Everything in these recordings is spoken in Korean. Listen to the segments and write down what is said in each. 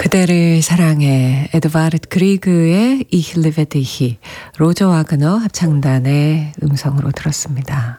그대를 사랑해 에드바르트 그리그의 Ich liebe dich 로저 와그너 합창단의 음성으로 들었습니다.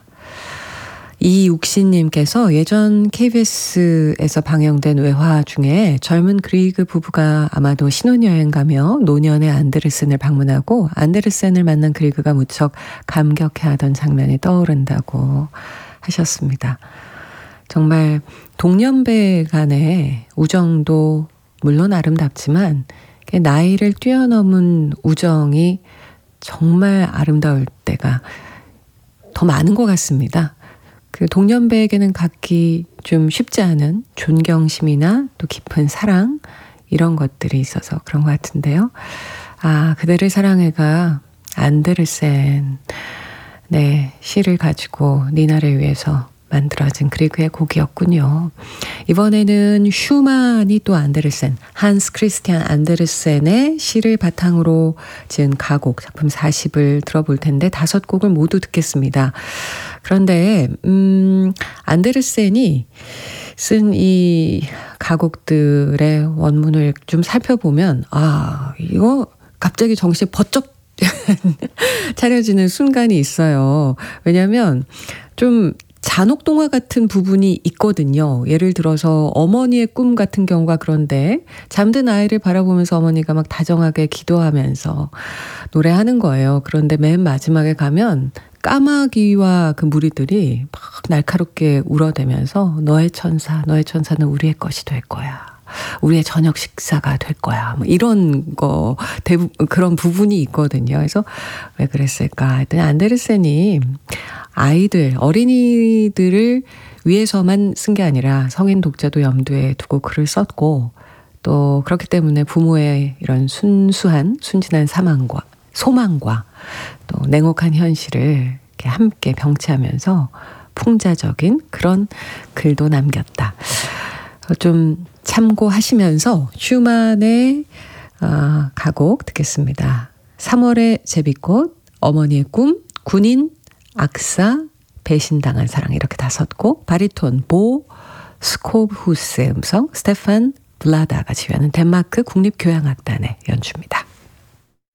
이욱신님께서 예전 KBS에서 방영된 외화 중에 젊은 그리그 부부가 아마도 신혼여행 가며 노년의 안데르센을 방문하고 안데르센을 만난 그리그가 무척 감격해하던 장면이 떠오른다고 하셨습니다. 정말 동년배 간의 우정도 물론 아름답지만 나이를 뛰어넘은 우정이 정말 아름다울 때가 더 많은 것 같습니다. 그 동년배에게는 갖기 좀 쉽지 않은 존경심이나 또 깊은 사랑 이런 것들이 있어서 그런 것 같은데요. 그대를 사랑해가 안데르센 시를 가지고 니나를 위해서 만들어진 그리그의 곡이었군요. 이번에는 슈만이 또 안데르센, 한스 크리스티안 안데르센의 시를 바탕으로 지은 가곡 작품 40을 들어볼 텐데 5곡을 모두 듣겠습니다. 그런데 안데르센이 쓴 이 가곡들의 원문을 좀 살펴보면 이거 갑자기 정신이 번쩍 차려지는 순간이 있어요. 왜냐하면 좀 잔혹동화 같은 부분이 있거든요. 예를 들어서 어머니의 꿈 같은 경우가 그런데 잠든 아이를 바라보면서 어머니가 막 다정하게 기도하면서 노래하는 거예요. 그런데 맨 마지막에 가면 까마귀와 그 무리들이 막 날카롭게 울어대면서 너의 천사는 우리의 것이 될 거야. 우리의 저녁 식사가 될 거야. 뭐 이런 거 그런 부분이 있거든요. 그래서 왜 그랬을까 했더니 안데르센이 어린이들을 위해서만 쓴 게 아니라 성인 독자도 염두에 두고 글을 썼고 또 그렇기 때문에 부모의 이런 순진한 소망과 또 냉혹한 현실을 이렇게 함께 병치하면서 풍자적인 그런 글도 남겼다. 좀 참고하시면서 슈만의 가곡 듣겠습니다. 3월의 제비꽃, 어머니의 꿈, 군인, 악사, 배신당한 사랑 이렇게 5곡, 바리톤 보 스코브후스의 음성, 스테판 블라다가 지휘하는 덴마크 국립교향악단의 연주입니다.